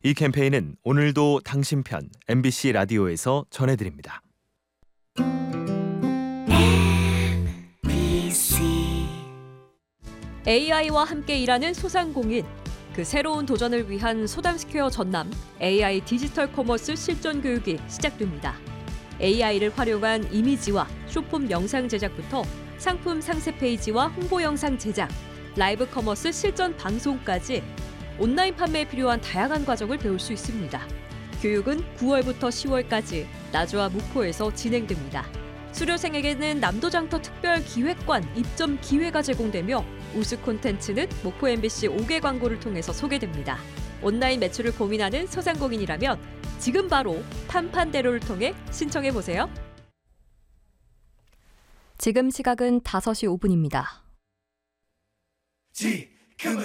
이 캠페인은 오늘도 당신 편 MBC 라디오에서 전해드립니다. AI와 함께 일하는 소상공인. 그 새로운 도전을 위한 소담스퀘어 전남 AI 디지털 커머스 실전 교육이 시작됩니다. AI를 활용한 이미지와 쇼폼 영상 제작부터 상품 상세 페이지와 홍보 영상 제작, 라이브 커머스 실전 방송까지 온라인 판매에 필요한 다양한 과정을 배울 수 있습니다. 교육은 9월부터 10월까지 나주와 무포에서 진행됩니다. 수료생에게는 남도장터 특별 기획관 입점 기회가 제공되며 우수 콘텐츠는 목포 MBC 5개 광고를 통해서 소개됩니다. 온라인 매출을 고민하는 소상공인이라면 지금 바로 판판대로를 통해 신청해보세요. 지금 시각은 5시 5분입니다. 지금은